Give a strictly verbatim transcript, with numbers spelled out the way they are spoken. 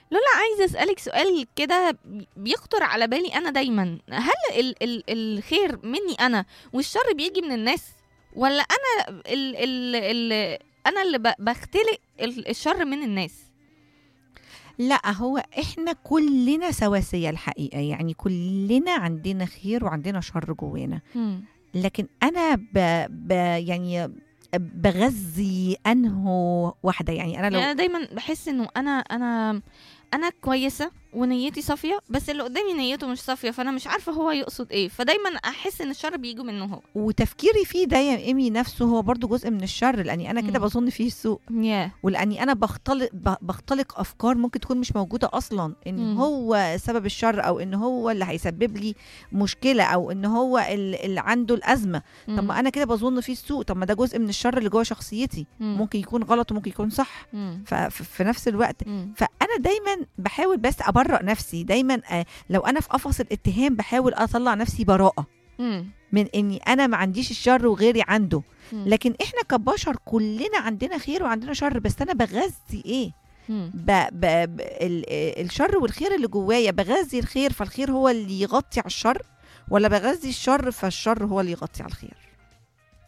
لولا، عايزة أسألك سؤال كده بيخطر على بالي أنا دايما، هل ال ال الخير مني أنا والشر بيجي من الناس، ولا أنا ال ال ال أنا اللي ب- بختلق ال- الشر من الناس؟ لا، هو احنا كلنا سواسية الحقيقة، يعني كلنا عندنا خير وعندنا شر جوانا. مم. لكن انا ب... ب... يعني بغذي انه واحدة، يعني انا يعني لو أنا دايما بحس إنه أنا أنا أنا كويسة ونيتي صافية، بس اللي قدامي نيته مش صافية، فأنا مش عارفة هو يقصد إيه، فدايما أحس إن الشر بيجي منه هو. وتفكيري فيه ده يا ايمي نفسه هو برضو جزء من الشر، لاني انا كده مم. بظن فيه السوء، ياه. ولاني انا بختلق ب- بختلق افكار ممكن تكون مش موجوده اصلا، ان مم. هو سبب الشر، او ان هو اللي هيسبب لي مشكله، او ان هو ال- اللي عنده الازمه. طب مم. ما انا كده بظن فيه السوء، طب ما ده جزء من الشر اللي جوه شخصيتي، مم. ممكن يكون غلط وممكن يكون صح. مم. ففي نفس الوقت مم. فانا دايما بحاول بس ابرأ نفسي دايما، آه، لو انا في قفص الاتهام بحاول اطلع نفسي براءه مم. من اني انا ما عنديش الشر وغيري عنده. مم. لكن احنا كبشر كلنا عندنا خير وعندنا شر، بس انا بغذي ايه؟ مم. ب... ب... ب... ال... الشر والخير اللي جوايا، بغذي الخير فالخير هو اللي يغطي على الشر، ولا بغذي الشر فالشر هو اللي يغطي على الخير؟